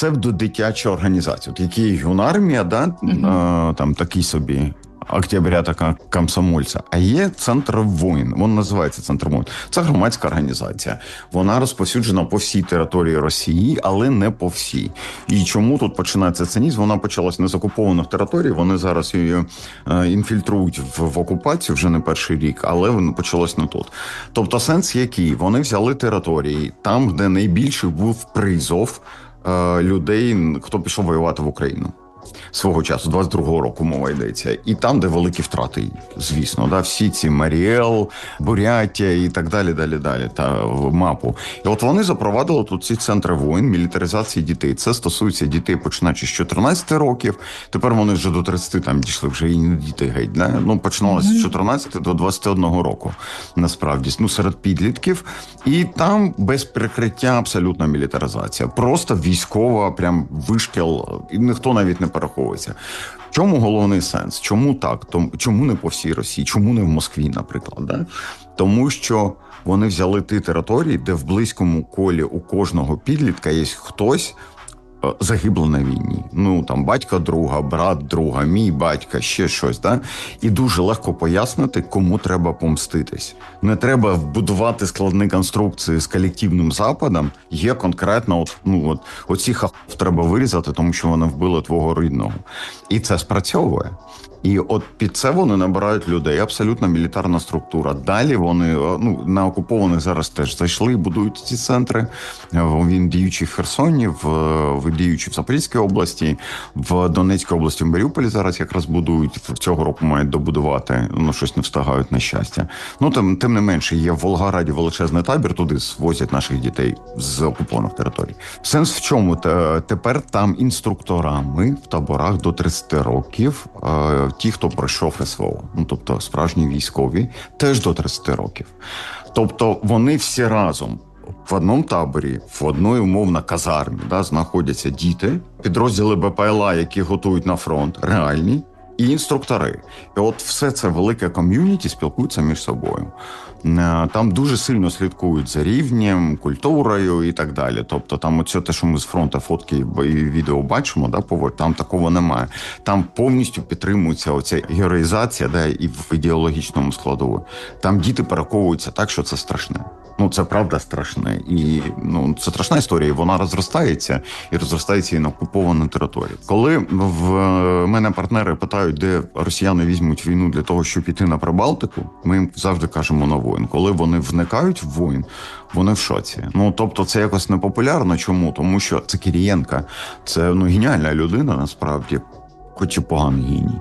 псевдодитяча організація. От які юнармія, да, там такий собі Октября така комсомольця. А є Центр воїн. Він називається Центр воїн. Це громадська організація. Вона розповсюджена по всій території Росії, але не по всій. І чому тут починається цинізм? Вона почалась не з окупованих територій, вони зараз її інфільтрують в окупацію вже не перший рік, але воно почалось не тут. Тобто сенс який? Вони взяли території там, де найбільший був призов людей, хто пішов воювати в Україну. Свого часу, 22-го року мова йдеться. І там, де великі втрати, звісно, да, всі ці Маріел, Бурятія і так далі, та мапу. І от вони запровадили тут ці центри воїн, мілітаризації дітей. Це стосується дітей, починаючи з 14 років, тепер вони вже до 30 там дійшли, вже і не діти геть. Да? Ну, починалося з 14 до 21 року, насправді, ну, серед підлітків. І там без прикриття абсолютна мілітаризація. Просто військова, прям вишкіл, і ніхто навіть не переховується. В чому головний сенс? Чому так? Чому не по всій Росії? Чому не в Москві, наприклад? Да? Тому що вони взяли ті території, де в близькому колі у кожного підлітка є хтось загибло на війні. Ну, там, батько друга, брат друга, мій батько, ще щось, да? І дуже легко пояснити, кому треба помститись. Не треба будувати складні конструкції з колективним Западом. Є конкретно, оці хахов треба вирізати, тому що вони вбили твого рідного. І це спрацьовує. І от під це вони набирають людей, абсолютно мілітарна структура. Далі вони, на окупованих зараз теж зайшли і будують ці центри. Він діючий в Херсоні, діючий в Запорізькій області, в Донецькій області, в Маріуполі зараз якраз будують. Цього року мають добудувати, щось не встигають, на щастя. Тим не менше, є в Волгограді величезний табір, туди звозять наших дітей з окупованих територій. Сенс в чому? Тепер там інструкторами в таборах до 30 років ті, хто пройшов СВО, тобто справжні військові, теж до 30 років. Тобто вони всі разом в одному таборі, в одній умовно казармі, да, знаходяться діти, підрозділи БПЛА, які готують на фронт, реальні, і інструктори. І от все це велике ком'юніті спілкуються між собою. Там дуже сильно слідкують за рівнем, культурою і так далі. Тобто там оце те, що ми з фронту фотки і відео бачимо, да, там такого немає. Там повністю підтримується оця героїзація, да, і в ідеологічному складову. Там діти переховуються так, що це страшне. Це правда страшне. І це страшна історія, і вона розростається і на окупованій території. Коли в мене партнери питають, де росіяни візьмуть війну для того, щоб піти на Прибалтику, ми їм завжди кажемо на воїн. Коли вони вникають в воїн, вони в шоці. Тобто це якось непопулярно. Чому? Тому що це Кирієнко. Це геніальна людина, насправді, хоч і поганий геній.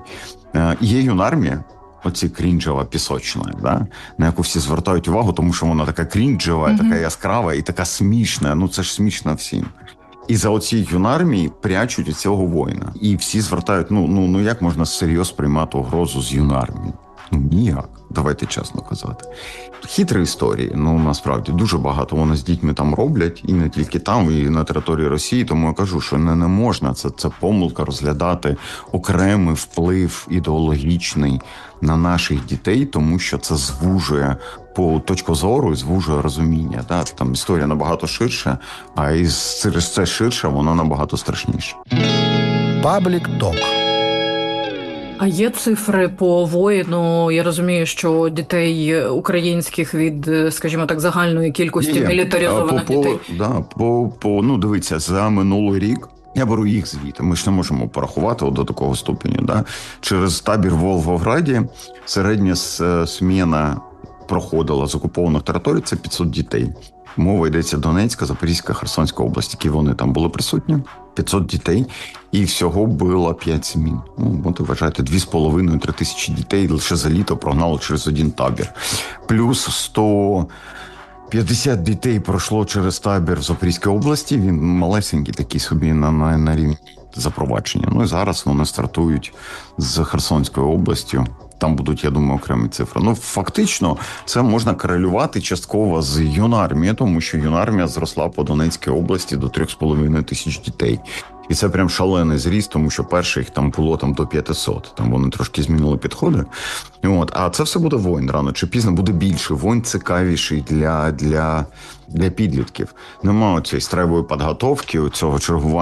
Є юнармія, оці крінжева пісочна, да? На яку всі звертають увагу, тому що вона така крінжева, така яскрава і така смішна. Це ж смішно всім. І за оці юнармії прячуть цього воїна. І всі звертають, як можна серйозно сприймати угрозу з юнармії? Ніяк, давайте чесно казати. Хитрі історії, насправді, дуже багато вони з дітьми там роблять, і не тільки там, і на території Росії, тому я кажу, що не можна, це помилка розглядати окремий вплив ідеологічний на наших дітей, тому що це звужує по точку зору і звужує розуміння. Да? Там історія набагато ширша, а через це ширше, вона набагато страшніша. Паблік Ток. А є цифри по воїну? Я розумію, що дітей українських від, скажімо так, загальної кількості мілітаризованих дітей. Дивіться, за минулий рік, я беру їх звіти, ми ж не можемо порахувати до такого ступеню. Да? Через табір в Волгограді середня сміна проходила з окупованих територій, це 500 дітей. Мова йдеться Донецька, Запорізька, Херсонська область, які вони там були присутні. 500 дітей, і всього було 5 змін. От ви вважаєте, 2,5-3 тисячі дітей лише за літо прогнали через один табір. Плюс 150 дітей пройшло через табір в Запорізькій області. Він малесенький такий собі на рівні запровадження. І зараз вони стартують з Херсонською областю. Там будуть, я думаю, окремі цифри. Фактично, це можна корелювати частково з юнармією, тому що юнармія зросла по Донецькій області до 3,5 тисяч дітей. І це прям шалений зріст, тому що перше їх там було до 500. Там вони трошки змінили підходи. А це все буде воїн рано чи пізно, буде більше. Воїн цікавіший для підлітків. Немає цієї строєвої підготовки, цього чергування